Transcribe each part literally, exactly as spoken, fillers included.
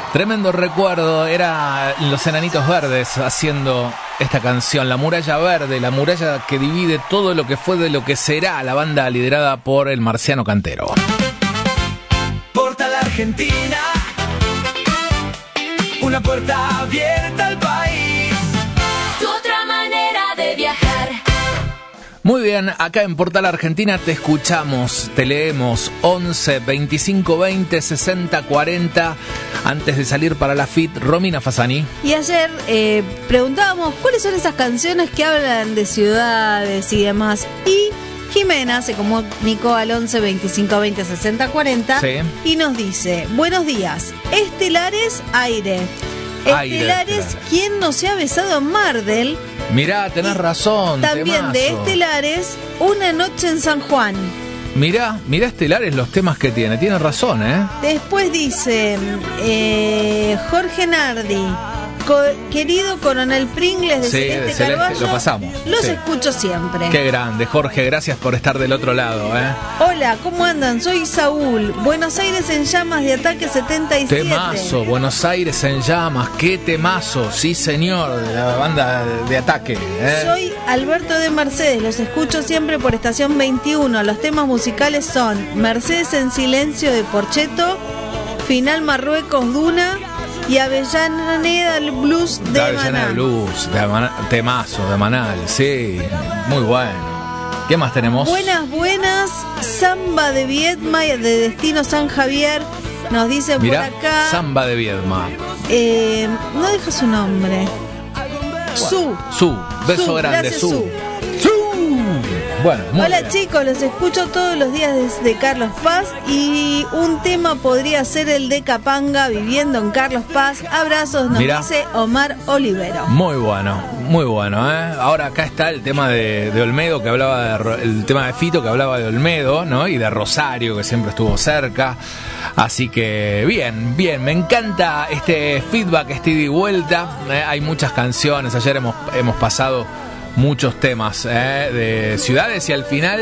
Tremendo recuerdo, era Los Enanitos Verdes haciendo esta canción, La Muralla Verde, la muralla que divide todo lo que fue de lo que será la banda liderada por el Marciano Cantero. Portal Argentina, una puerta abierta al país, tu otra manera de viajar. Muy bien, acá en Portal Argentina te escuchamos, te leemos once, veinticinco, veinte, sesenta, cuarenta. Antes de salir para la F I T, Romina Fasani. Y ayer eh, preguntábamos cuáles son esas canciones que hablan de ciudades y demás. Y Jimena se comunicó al once, veinticinco, veinte, sesenta, cuarenta. Sí. Y nos dice: buenos días, Estelares, aire. Aire, Estelares, Estelares. ¿quién no se ha besado en Mardel? Mirá, tenés razón. También temazo. de Estelares, Una noche en San Juan. Mirá, mirá Estelares los temas que tiene, tiene razón, ¿eh? Después dice eh, Jorge Nardi, co- querido Coronel Pringles de Sí, Celeste, de Celeste, Carballo, lo pasamos. los Sí. escucho siempre. Qué grande, Jorge, gracias por estar del otro lado, ¿eh? Hola, ¿cómo andan? Soy Saúl, Buenos Aires en llamas de Ataque setenta y siete. Temazo, Buenos Aires en llamas, qué temazo, sí señor, de la banda de Ataque, ¿eh? Soy Alberto de Mercedes, los escucho siempre por Estación veintiuno. Los temas musicales son Mercedes en silencio de Porcheto, Final Marruecos Duna y Avellaneda el Blues de Avellaneda Maná. Blues, de Mana- temazo, de Manal, sí, muy bueno. ¿Qué más tenemos? Buenas, buenas, Samba de Viedma y de Destino San Javier. Nos dicen Mirá, por acá. Samba de Viedma. Eh, no deja su nombre. Su. Su, beso Su, grande, gracias, Su. Su. Su. Bueno, muy Hola bien. chicos, los escucho todos los días desde Carlos Paz y un tema podría ser el de Capanga, viviendo en Carlos Paz. Abrazos, nos Mirá. dice Omar Olivero. Muy bueno, muy bueno, ¿eh? Ahora acá está el tema de, de Olmedo, que hablaba de, Ro- el tema de Fito, que hablaba de Olmedo, ¿no? Y de Rosario, que siempre estuvo cerca. Así que bien, bien, me encanta este feedback, este ida y vuelta. ¿eh? Hay muchas canciones, ayer hemos, hemos pasado muchos temas ¿eh? de ciudades y al final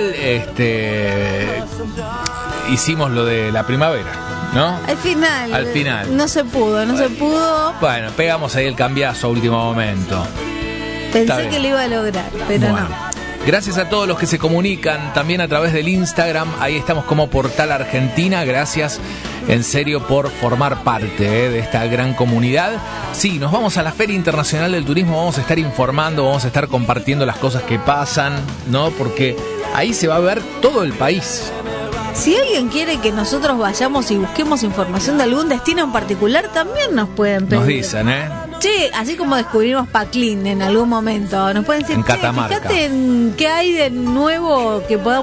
este hicimos lo de la primavera, ¿no? Al final. Al final. No se pudo, no se pudo. Bueno, pegamos ahí el cambiazo a último momento. Está Pensé bien. que lo iba a lograr, pero Bueno, no. gracias a todos los que se comunican también a través del Instagram. Ahí estamos como Portal Argentina. Gracias en serio por formar parte eh, de esta gran comunidad. Sí, nos vamos a la Feria Internacional del Turismo. Vamos a estar informando, vamos a estar compartiendo las cosas que pasan, ¿no? Porque ahí se va a ver todo el país. Si alguien quiere que nosotros vayamos y busquemos información de algún destino en particular, también nos pueden pedir. Nos dicen, ¿eh? Che, así como descubrimos Paclín en algún momento, nos pueden decir, En che, Catamarca. fíjate en qué hay de nuevo que podamos